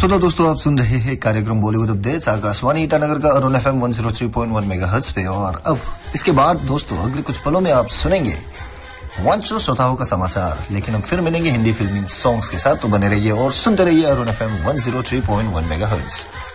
तो दोस्तों आप सुन रहे हैं कार्यक्रम बॉलीवुड अपडेट्स आकाशवाणी ईटानगर का अरुण FM 103.1 मेगाहर्ट्ज पे। और अब इसके बाद दोस्तों अगले कुछ पलों में आप सुनेंगे वंशो श्रोताओं का समाचार। लेकिन अब फिर मिलेंगे हिंदी फिल्मी सॉन्ग्स के साथ, तो बने रहिए और सुनते रहिए अरुण FM 103.1 मेगाहर्ट्ज।